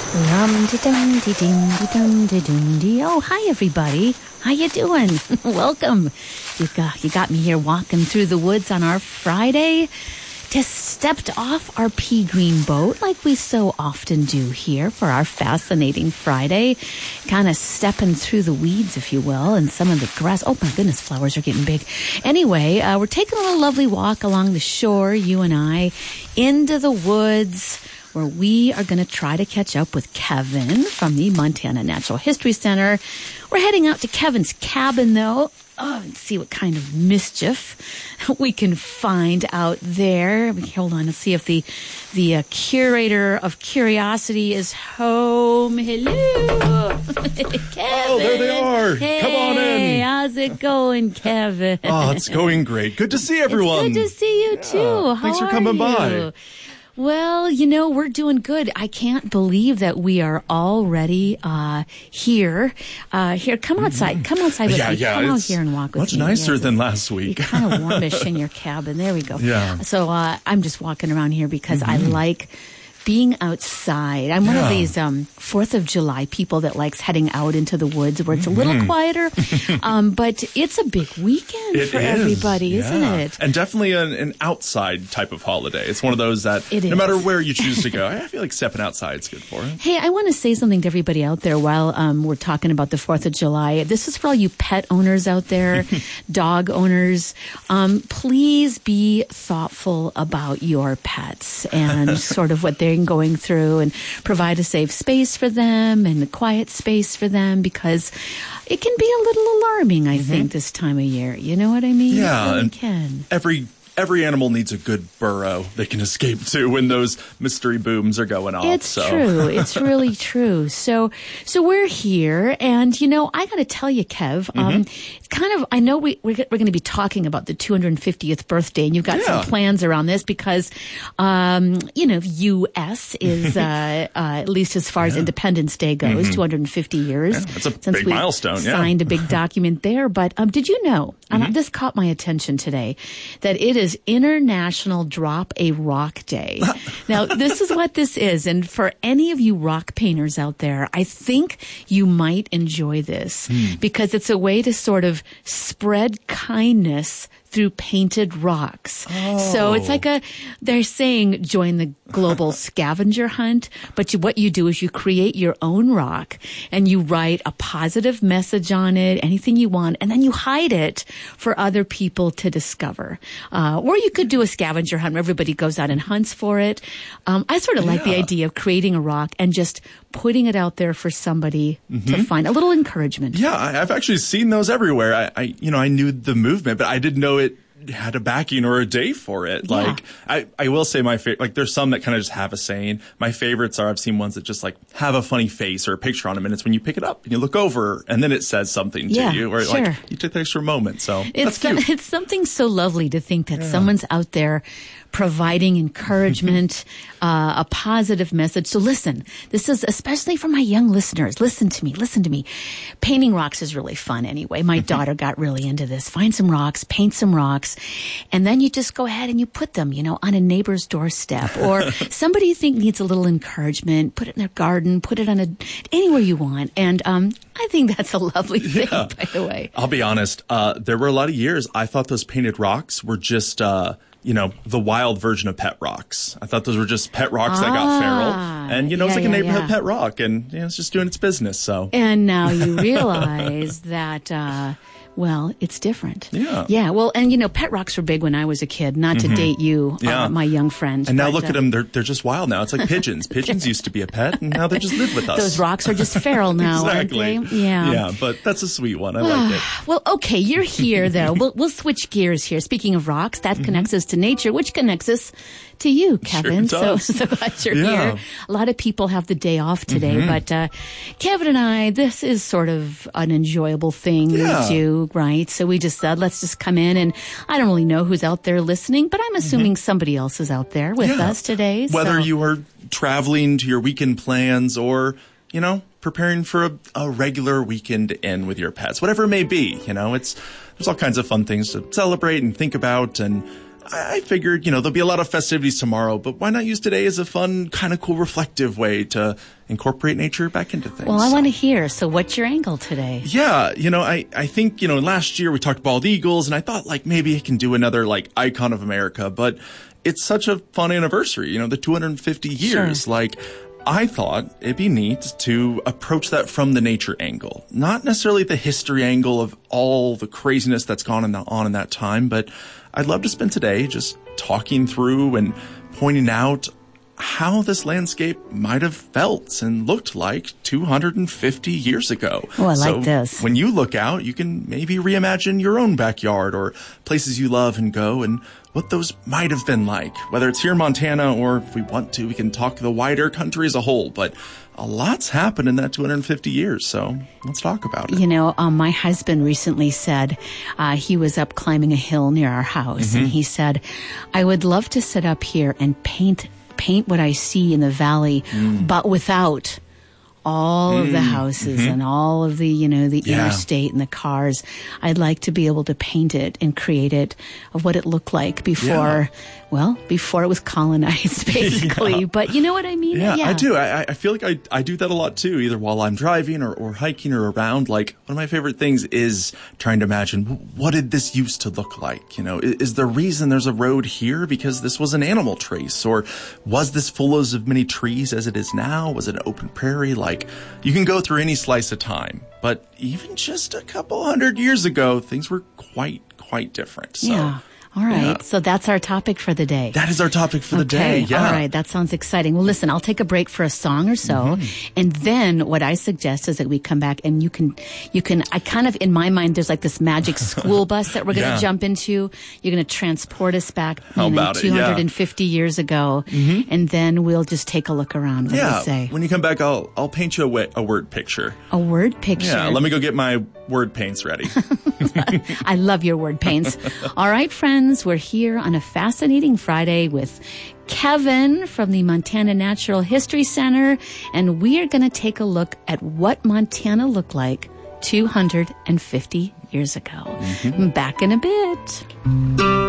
Lum-de-dum-de-dum-de-dum-de-dum-de. Oh, hi, everybody. How you doing? Welcome. You got me here walking through the woods on our Friday. Just stepped off our pea green boat like we so often do here for our fascinating Friday. Kind of stepping through the weeds, if you will, and some of the grass. Oh, my goodness, flowers are getting big. Anyway, we're taking a little lovely walk along the shore, you and I, into the woods, where we are going to try to catch up with Kevin from the Montana Natural History Center. We're heading out to Kevin's cabin, though, and see what kind of mischief we can find out there. Hold on, let's see if the curator of curiosity is home. Hello, Kevin. Oh, there they are. Hey, come on in. How's it going, Kevin? Oh, it's going great. Good to see everyone. It's good to see you, too. Thanks for coming by. Well, we're doing good. I can't believe that we are already here. Here, come outside. Come outside with me. Yeah, come out here and walk with much me. Much nicer yes, than last week. You're kind of warmish in your cabin. There we go. Yeah. So I'm just walking around here because I like being outside. I'm one of these 4th of July people that likes heading out into the woods where it's a little quieter. But it's a big weekend for everybody, isn't it? And definitely an outside type of holiday. It's one of those that no matter where you choose to go, I feel like stepping outside is good for it. Hey, I want to say something to everybody out there while we're talking about the 4th of July. This is for all you pet owners out there, dog owners. Please be thoughtful about your pets and sort of what they're going through, and provide a safe space for them and a quiet space for them, because it can be a little alarming, I think, this time of year. You know what I mean? Yeah, it really and can. Every animal needs a good burrow they can escape to when those mystery booms are going off. It's true. It's really true. So we're here, and I got to tell you, Kev, it's kind of, I know we're going to be talking about the 250th birthday, and you've got some plans around this because, U.S. is at least as far as Independence Day goes, 250 years. Yeah, that's a since big we milestone. Signed a big document there, but did you know? And this caught my attention today, that it is International Drop a Rock Day. Now, this is what this is. And for any of you rock painters out there, I think you might enjoy this because it's a way to sort of spread kindness through painted rocks. Oh. So it's like they're saying join the global scavenger hunt, but what you do is you create your own rock and you write a positive message on it, anything you want, and then you hide it for other people to discover. Or you could do a scavenger hunt where everybody goes out and hunts for it. I sort of like the idea of creating a rock and just putting it out there for somebody to find a little encouragement. Yeah, I've actually seen those everywhere. I knew the movement, but I didn't know it had a backing or a day for it. Yeah. Like, I will say my favorite, like there's some that kind of just have a saying. My favorites are, I've seen ones that just like have a funny face or a picture on them, and it's when you pick it up and you look over and then it says something to you, or like you take the extra moment. So that's cute. It's something so lovely to think that someone's out there providing encouragement, a positive message. So listen, this is especially for my young listeners. Listen to me. Painting rocks is really fun anyway. My daughter got really into this. Find some rocks, paint some rocks, and then you just go ahead and you put them, on a neighbor's doorstep or somebody you think needs a little encouragement. Put it in their garden, put it on anywhere you want. And I think that's a lovely thing, by the way. I'll be honest. There were a lot of years I thought those painted rocks were just the wild version of pet rocks. I thought those were just pet rocks that got feral. And, it's like a neighborhood pet rock, and it's just doing its business. So. And now you realize that, it's different. Yeah. Yeah, well, and, pet rocks were big when I was a kid, not to date you, my young friend. And now look at them, they're just wild now. It's like pigeons. Pigeons used to be a pet, and now they just live with us. Those rocks are just feral now, exactly. aren't they? Yeah. Yeah, but that's a sweet one. I like it. Well, okay, you're here, though. We'll switch gears here. Speaking of rocks, that connects us to nature, which connects us to you, Kevin. Sure so glad you're here. A lot of people have the day off today, but Kevin and I, this is sort of an enjoyable thing we do, right? So we just said, let's just come in, and I don't really know who's out there listening, but I'm assuming somebody else is out there with us today. Whether you are traveling to your weekend plans or, preparing for a regular weekend in with your pets, whatever it may be, there's all kinds of fun things to celebrate and think about, and I figured, there'll be a lot of festivities tomorrow, but why not use today as a fun, kind of cool, reflective way to incorporate nature back into things? Well, I want to hear. So what's your angle today? Yeah, I think, last year we talked bald eagles, and I thought, maybe I can do another, icon of America, but it's such a fun anniversary, the 250 years. Sure. I thought it'd be neat to approach that from the nature angle, not necessarily the history angle of all the craziness that's gone on in that time, but I'd love to spend today just talking through and pointing out how this landscape might have felt and looked like 250 years ago. Oh, I like this. When you look out, you can maybe reimagine your own backyard or places you love and go and what those might have been like. Whether it's here in Montana or if we want to, we can talk the wider country as a whole. But a lot's happened in that 250 years, so let's talk about it. My husband recently said he was up climbing a hill near our house, and he said, I would love to sit up here and paint what I see in the valley, but without all of the houses and all of the, the interstate and the cars. I'd like to be able to paint it and create it of what it looked like before it was colonized, basically. But you know what I mean? Yeah. I do. I feel like I do that a lot too, either while I'm driving or hiking or around. One of my favorite things is trying to imagine, what did this used to look like? Is the reason there's a road here because this was an animal trace? Or was this full of as many trees as it is now? Was it an open prairie? You can go through any slice of time, but even just a couple hundred years ago, things were quite different. So, yeah. All right. Yeah. So that's our topic for the day. That is our topic for the day. Yeah. All right. That sounds exciting. Well, listen, I'll take a break for a song or so. And then what I suggest is that we come back and you can, I kind of, in my mind, there's this magic school bus that we're going to jump into. You're going to transport us back 250 years ago. And then we'll just take a look around. What do you say? When you come back, I'll paint you a word picture. A word picture? Yeah. Let me go get my word paints ready. I love your word paints. All right, friends, we're here on a fascinating Friday with Kevin from the Montana Natural History Center, and we are going to take a look at what Montana looked like 250 years ago. Back in a bit.